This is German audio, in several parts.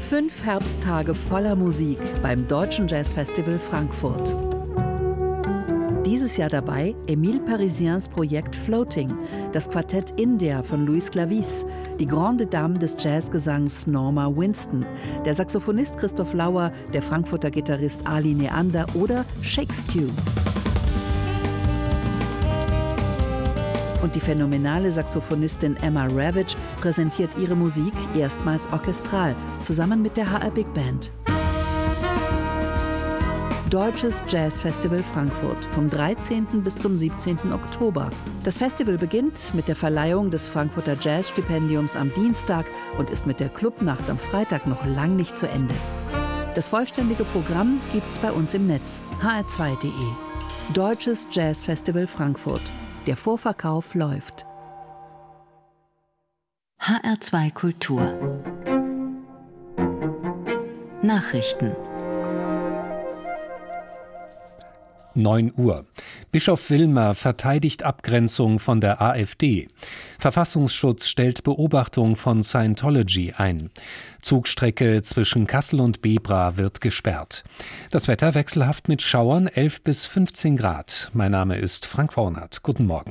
5 Herbsttage voller Musik beim Deutschen Jazzfestival Frankfurt. Dieses Jahr dabei Émile Parisiens Projekt Floating, das Quartett India von Louis Clavis, die Grande Dame des Jazzgesangs Norma Winston, der Saxophonist Christoph Lauer, der Frankfurter Gitarrist Ali Neander oder Shake Stew. Und die phänomenale Saxophonistin Emma Ravitch präsentiert ihre Musik erstmals orchestral, zusammen mit der HR Big Band. Deutsches Jazzfestival Frankfurt vom 13. bis zum 17. Oktober. Das Festival beginnt mit der Verleihung des Frankfurter Jazzstipendiums am Dienstag und ist mit der Clubnacht am Freitag noch lang nicht zu Ende. Das vollständige Programm gibt's bei uns im Netz, hr2.de. Deutsches Jazzfestival Frankfurt. Der Vorverkauf läuft. HR2 Kultur. Nachrichten. 9 Uhr. Bischof Wilmer verteidigt Abgrenzung von der AfD. Verfassungsschutz stellt Beobachtung von Scientology ein. Zugstrecke zwischen Kassel und Bebra wird gesperrt. Das Wetter wechselhaft mit Schauern 11 bis 15 Grad. Mein Name ist Frank Wornert. Guten Morgen.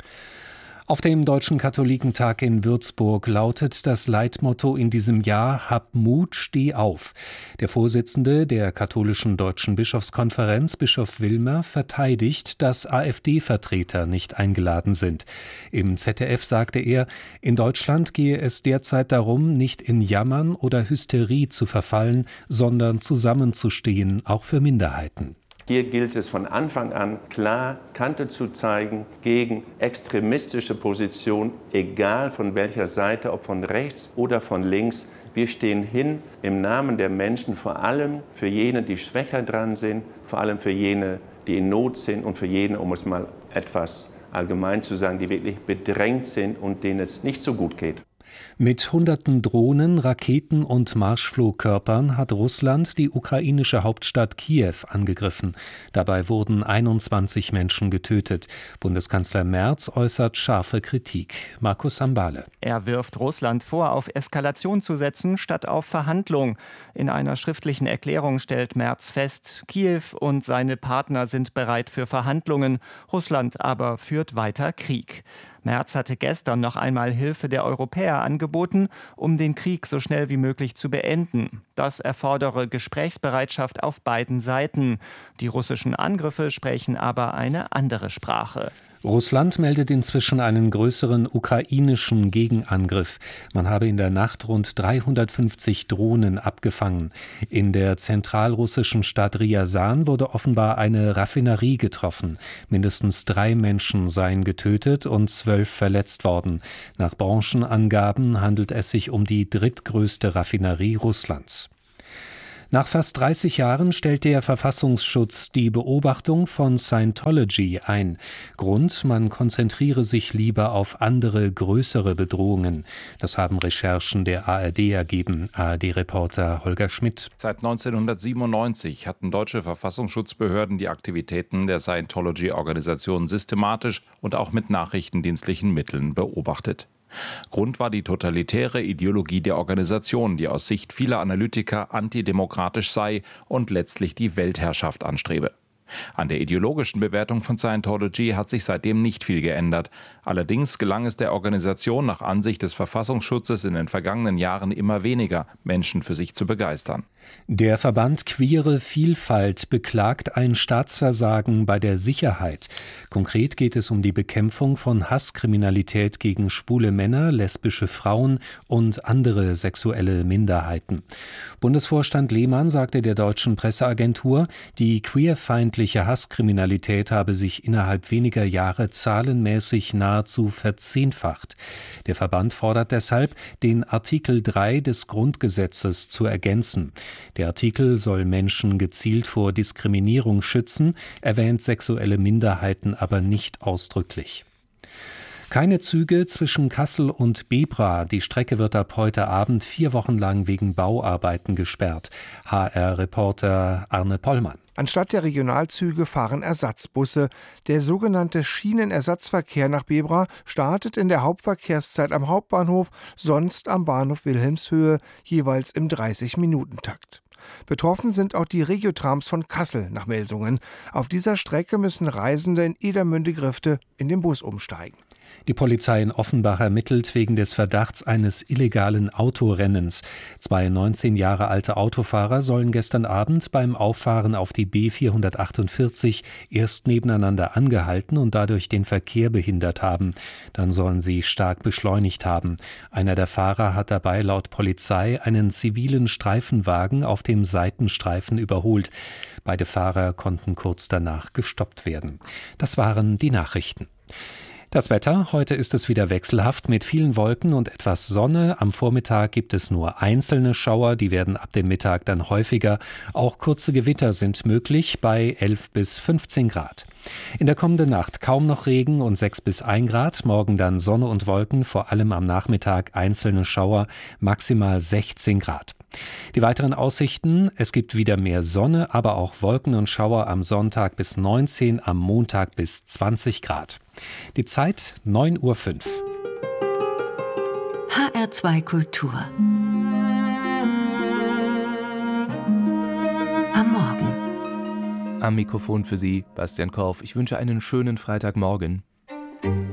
Auf dem Deutschen Katholikentag in Würzburg lautet das Leitmotto in diesem Jahr: Hab Mut, steh auf. Der Vorsitzende der Katholischen Deutschen Bischofskonferenz, Bischof Wilmer, verteidigt, dass AfD-Vertreter nicht eingeladen sind. Im ZDF sagte er, in Deutschland gehe es derzeit darum, nicht in Jammern oder Hysterie zu verfallen, sondern zusammenzustehen, auch für Minderheiten. Hier gilt es von Anfang an klar Kante zu zeigen gegen extremistische Positionen, egal von welcher Seite, ob von rechts oder von links. Wir stehen hin im Namen der Menschen, vor allem für jene, die schwächer dran sind, vor allem für jene, die in Not sind und für jene, um es mal etwas allgemein zu sagen, die wirklich bedrängt sind und denen es nicht so gut geht. Mit hunderten Drohnen, Raketen und Marschflugkörpern hat Russland die ukrainische Hauptstadt Kiew angegriffen. Dabei wurden 21 Menschen getötet. Bundeskanzler Merz äußert scharfe Kritik. Markus Sambale. Er wirft Russland vor, auf Eskalation zu setzen, statt auf Verhandlung. In einer schriftlichen Erklärung stellt Merz fest, Kiew und seine Partner sind bereit für Verhandlungen. Russland aber führt weiter Krieg. Merz hatte gestern noch einmal Hilfe der Europäer angeboten, um den Krieg so schnell wie möglich zu beenden. Das erfordere Gesprächsbereitschaft auf beiden Seiten. Die russischen Angriffe sprechen aber eine andere Sprache. Russland meldet inzwischen einen größeren ukrainischen Gegenangriff. Man habe in der Nacht rund 350 Drohnen abgefangen. In der zentralrussischen Stadt Ryazan wurde offenbar eine Raffinerie getroffen. Mindestens 3 Menschen seien getötet und 12 verletzt worden. Nach Branchenangaben handelt es sich um die drittgrößte Raffinerie Russlands. Nach fast 30 Jahren stellt der Verfassungsschutz die Beobachtung von Scientology ein. Grund: man konzentriere sich lieber auf andere, größere Bedrohungen. Das haben Recherchen der ARD ergeben. ARD-Reporter Holger Schmidt. Seit 1997 hatten deutsche Verfassungsschutzbehörden die Aktivitäten der Scientology-Organisation systematisch und auch mit nachrichtendienstlichen Mitteln beobachtet. Grund war die totalitäre Ideologie der Organisation, die aus Sicht vieler Analytiker antidemokratisch sei und letztlich die Weltherrschaft anstrebe. An der ideologischen Bewertung von Scientology hat sich seitdem nicht viel geändert. Allerdings gelang es der Organisation nach Ansicht des Verfassungsschutzes in den vergangenen Jahren immer weniger, Menschen für sich zu begeistern. Der Verband Queere Vielfalt beklagt ein Staatsversagen bei der Sicherheit. Konkret geht es um die Bekämpfung von Hasskriminalität gegen schwule Männer, lesbische Frauen und andere sexuelle Minderheiten. Bundesvorstand Lehmann sagte der deutschen Presseagentur, die queerfeindliche Hasskriminalität habe sich innerhalb weniger Jahre zahlenmäßig nahezu verzehnfacht. Der Verband fordert deshalb, den Artikel 3 des Grundgesetzes zu ergänzen. Der Artikel soll Menschen gezielt vor Diskriminierung schützen, erwähnt sexuelle Minderheiten aber nicht ausdrücklich. Keine Züge zwischen Kassel und Bebra. Die Strecke wird ab heute Abend 4 Wochen lang wegen Bauarbeiten gesperrt. HR-Reporter Arne Pollmann. Anstatt der Regionalzüge fahren Ersatzbusse. Der sogenannte Schienenersatzverkehr nach Bebra startet in der Hauptverkehrszeit am Hauptbahnhof, sonst am Bahnhof Wilhelmshöhe, jeweils im 30-Minuten-Takt. Betroffen sind auch die Regiotrams von Kassel nach Melsungen. Auf dieser Strecke müssen Reisende in Edermünde-Grifte in den Bus umsteigen. Die Polizei in Offenbach ermittelt wegen des Verdachts eines illegalen Autorennens. 2 19 Jahre alte Autofahrer sollen gestern Abend beim Auffahren auf die B448 erst nebeneinander angehalten und dadurch den Verkehr behindert haben. Dann sollen sie stark beschleunigt haben. Einer der Fahrer hat dabei laut Polizei einen zivilen Streifenwagen auf dem Seitenstreifen überholt. Beide Fahrer konnten kurz danach gestoppt werden. Das waren die Nachrichten. Das Wetter, heute ist es wieder wechselhaft mit vielen Wolken und etwas Sonne. Am Vormittag gibt es nur einzelne Schauer, die werden ab dem Mittag dann häufiger. Auch kurze Gewitter sind möglich bei 11 bis 15 Grad. In der kommenden Nacht kaum noch Regen und 6 bis 1 Grad. Morgen dann Sonne und Wolken, vor allem am Nachmittag einzelne Schauer, maximal 16 Grad. Die weiteren Aussichten: Es gibt wieder mehr Sonne, aber auch Wolken und Schauer am Sonntag bis 19, am Montag bis 20 Grad. Die Zeit 9:05 Uhr. HR2 Kultur. Am Morgen. Am Mikrofon für Sie, Bastian Korf. Ich wünsche einen schönen Freitagmorgen.